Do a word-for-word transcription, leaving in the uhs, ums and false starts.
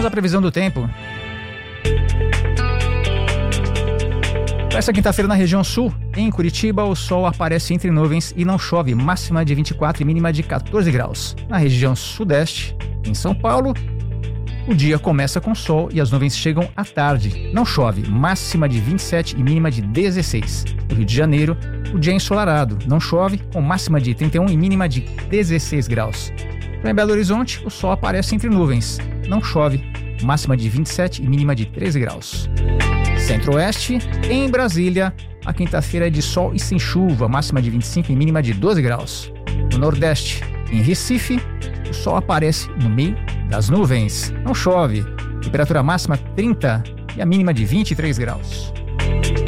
a previsão do tempo. Para essa quinta-feira na região sul, em Curitiba, o sol aparece entre nuvens e não chove, máxima de vinte e quatro e mínima de catorze graus. Na região sudeste, em São Paulo, o dia começa com sol e as nuvens chegam à tarde. Não chove, máxima de vinte e sete e mínima de dezesseis. No Rio de Janeiro, o dia é ensolarado, não chove, com máxima de trinta e um e mínima de dezesseis graus. Já em Belo Horizonte, o sol aparece entre nuvens, não chove, máxima de vinte e sete e mínima de treze graus. Centro-Oeste, em Brasília, a quinta-feira é de sol e sem chuva, máxima de vinte e cinco e mínima de doze graus. No Nordeste, em Recife, o sol aparece no meio das nuvens, não chove, temperatura máxima trinta e a mínima de vinte e três graus.